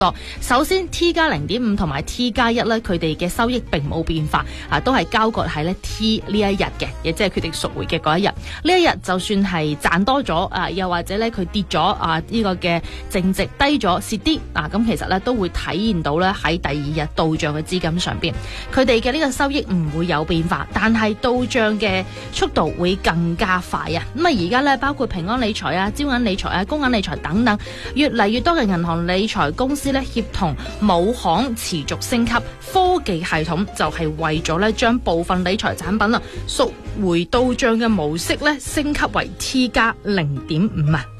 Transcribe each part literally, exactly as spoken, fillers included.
首先 T 加零點五同埋 T 加一咧，佢哋嘅收益並冇變化，啊都係交割喺咧 T 呢一日嘅，亦即係決定贖回嘅嗰一日。呢一日就算係賺多咗啊，又或者咧佢跌咗啊呢個嘅淨值低咗蝕啲啊，咁其實咧都會體現到咧喺第二日到賬嘅資金上邊，佢哋嘅呢個收益唔會有變化，但係到賬嘅速度會更加快啊！咁啊而家咧包括平安理財啊、招銀理財啊、工銀理財等等，越嚟越多嘅銀行理財公司咧協同母行持續升級科技系統，就係為咗咧將部分理財產品啊贖回到賬嘅模式咧升級為 T 加零點五啊。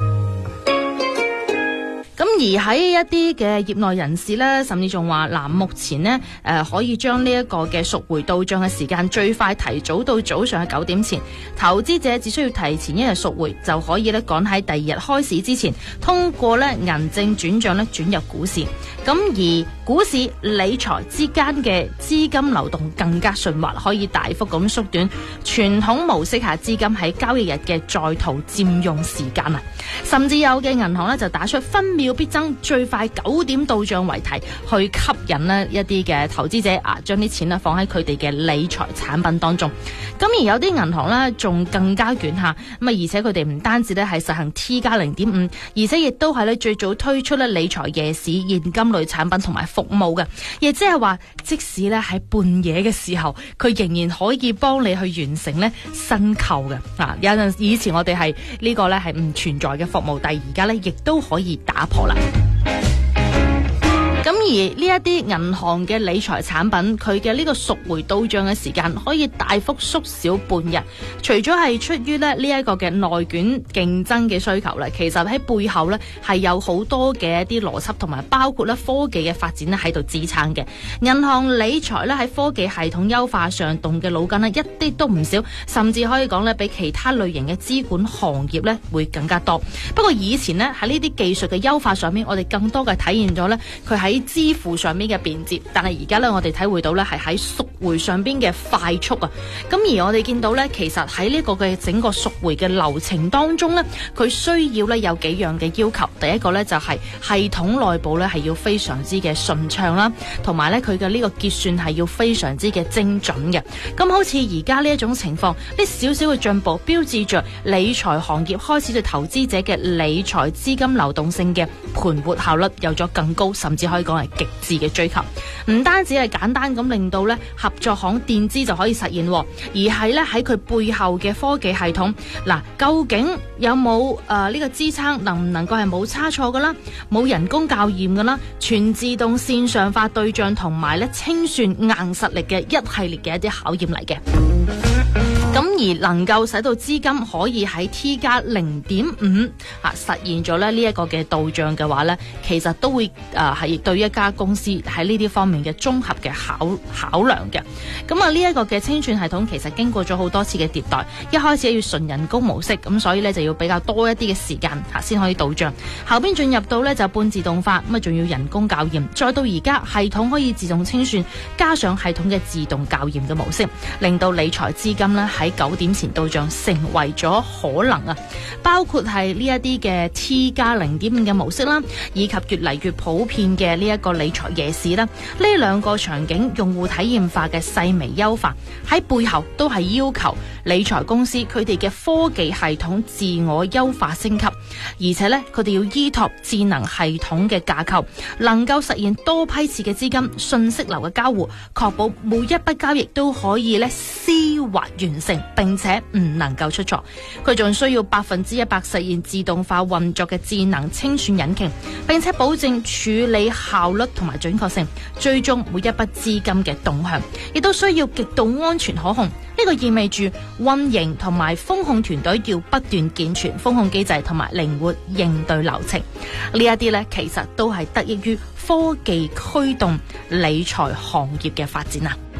咁而喺一啲嘅業內人士咧，甚至仲話嗱，目前呢，誒、呃、可以將呢一個嘅贖回到賬嘅時間最快提早到早上嘅九點前，投資者只需要提前一日贖回就可以咧趕喺第二日開市之前，通過咧銀證轉賬咧轉入股市。咁而股市理財之間嘅資金流動更加順滑，可以大幅咁縮短傳統模式下資金喺交易日嘅在途佔用時間啊！甚至有嘅銀行咧就打出分秒必爭、最快九點到賬為題，去吸引呢一啲嘅投資者啊，將啲錢咧放喺佢哋嘅理財產品當中。咁而有啲銀行咧仲更加捲下，咁啊而且佢哋唔單止咧係實行 T 加零點五，而且亦都係咧最早推出咧理財夜市現金類產品同埋服務嘅，亦即係話即使咧喺半夜嘅時候，佢仍然可以幫你去完成咧申購嘅。啊，有陣以前我哋係呢個咧係唔存在嘅服務，但係而家咧亦都可以打破啦。咁而呢一啲銀行嘅理財產品，佢嘅呢個贖回到賬嘅時間可以大幅縮小半日，除咗係出於咧呢一個嘅內卷競爭嘅需求咧，其實喺背後咧係有好多嘅一啲邏輯同埋包括咧科技嘅發展咧喺度支撐嘅。銀行理財咧喺科技系統優化上動嘅腦筋咧一啲都唔少，甚至可以講咧比其他類型嘅資管行業咧會更加多。不過以前咧喺呢啲技術嘅優化上面，我哋更多嘅體現咗咧佢喺喺支付上邊嘅便捷，但係而家咧我哋體會到咧係喺贖回上邊嘅快速啊！咁而我哋見到咧，其實喺呢個嘅整個贖回嘅流程當中咧，佢需要咧有幾樣嘅要求。第一個咧就係系統內部咧係要非常之嘅順暢啦，同埋咧佢嘅呢個結算係要非常之嘅精準嘅。咁好似而家呢一種情況，呢少少嘅進步標誌着理財行業開始對投資者嘅理財資金流動性嘅盤活效率有咗更高，甚至可以講係極致嘅追求。唔單止係簡單咁令到咧合作行墊資就可以實現，而係咧喺佢背後嘅科技系統，嗱究竟有冇誒呢個支撐，能唔能夠係冇差錯噶啦，冇人工校驗噶啦，全自動線上化對賬同埋咧清算硬實力嘅一系列嘅一啲考驗嚟嘅。咁而能夠使到資金可以喺 T 加零點五啊實現咗咧呢一個嘅到賬嘅話咧，其實都會誒係、呃、對一家公司喺呢啲方面嘅綜合嘅考考量嘅。咁啊呢一個嘅清算系統其實經過咗好多次嘅迭代，一開始要純人工模式，咁所以咧就要比較多一啲嘅時間吓先可以到賬，後邊進入到咧就半自動化，咁啊仲要人工校驗，再到而家系統可以自動清算，加上系統嘅自動校驗嘅模式，令到理財資金咧喺九點前到賬成為咗可能啊！包括係呢一啲嘅 T 加零點五嘅模式啦，以及越嚟越普遍嘅呢一個理財夜市啦，呢兩個場景用戶體驗化嘅細微優化，喺背後都係要求理財公司佢哋嘅科技系統自我優化升級，而且呢，佢哋要依託智能系統嘅架構，能夠實現多批次嘅資金信息流嘅交互，確保每一筆交易都可以咧絲滑完成，並且唔能夠出錯。佢仲需要百分之一百實現自動化運作嘅智能清算引擎，並且保證處理效率同埋準確性，追蹤每一筆資金嘅動向，亦都需要極度安全可控。呢個意味住運營同埋風控團隊要不斷健全風控機制同埋靈活應對流程。呢一啲呢，其實都係得益於科技驅動理財行業嘅發展啊！